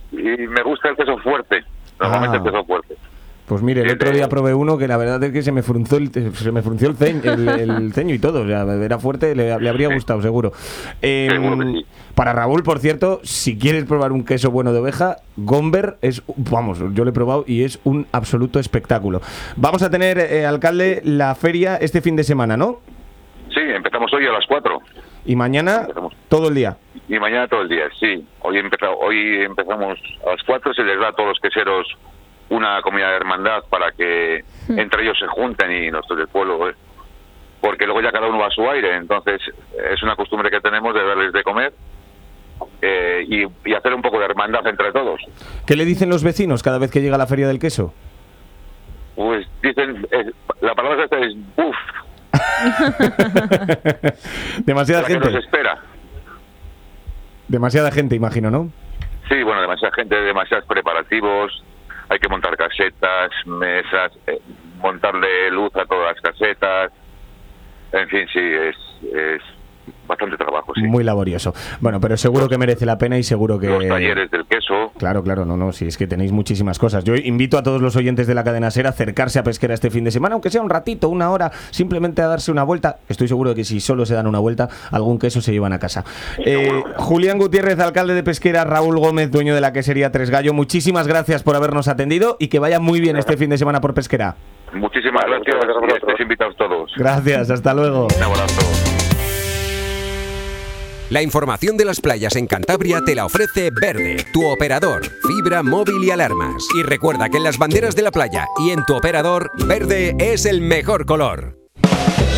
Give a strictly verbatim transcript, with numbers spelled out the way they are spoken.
y me gusta el queso fuerte, normalmente Ah. el queso fuerte. Pues mire, el Sí, otro de- día probé uno que la verdad es que se me frunzó el, se me frunció el ceño, el, el ceño y todo. O sea, era fuerte, le, le habría gustado, seguro. Eh, Seguro que sí. Para Raúl, por cierto, si quieres probar un queso bueno de oveja, Gomber es, vamos, yo lo he probado y es un absoluto espectáculo. Vamos a tener, eh, alcalde, la feria este fin de semana, ¿no? Sí, empezamos hoy a las cuatro Y mañana Empezamos. todo el día. y mañana todo el día, sí. Hoy, empezamos, hoy empezamos a las cuatro, se les da a todos los queseros una comida de hermandad para que entre ellos se junten y nosotros del pueblo, ¿eh? Porque luego ya cada uno va a su aire, entonces es una costumbre que tenemos de darles de comer eh, y, y hacer un poco de hermandad entre todos. ¿Qué le dicen los vecinos cada vez que llega la feria del queso? Pues dicen, eh, la palabra esta es buf, Demasiada la que nos gente. espera. Demasiada gente, imagino, ¿no? Sí, bueno, demasiada gente, demasiados preparativos, hay que montar casetas, mesas, eh, montarle luz a todas las casetas, en fin, sí, es, es bastante trabajo, sí. Muy laborioso. Bueno, pero seguro que merece la pena y seguro que... Los talleres del queso. Claro, claro, no, no, si es que tenéis muchísimas cosas. Yo invito a todos los oyentes de la cadena SER a acercarse a Pesquera este fin de semana, aunque sea un ratito, una hora, simplemente a darse una vuelta. Estoy seguro de que si solo se dan una vuelta, algún queso se llevan a casa. Eh, Julián Gutiérrez, alcalde de Pesquera, Raúl Gómez, dueño de la quesería Tres Gallo, muchísimas gracias por habernos atendido y que vaya muy bien este fin de semana por Pesquera. Muchísimas Vale, gracias muchas gracias a y vosotros. estéis invitados todos. Gracias, hasta luego. Un abrazo. La información de las playas en Cantabria te la ofrece Verde, tu operador, fibra, móvil y alarmas. Y recuerda que en las banderas de la playa y en tu operador, verde es el mejor color.